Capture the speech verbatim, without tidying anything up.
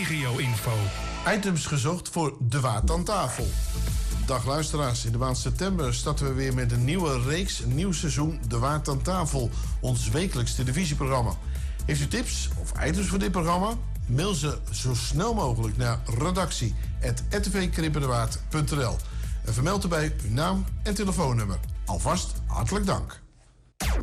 regio-info. Items gezocht voor De Waard aan tafel. Dag luisteraars, in de maand september starten we weer met een nieuwe reeks, een nieuw seizoen De Waard aan tafel, ons wekelijks televisieprogramma. Heeft u tips of items voor dit programma? Mail ze zo snel mogelijk naar redactie apenstaartje r t v krippendewaard punt n l en vermeld erbij uw naam en telefoonnummer. Alvast hartelijk dank.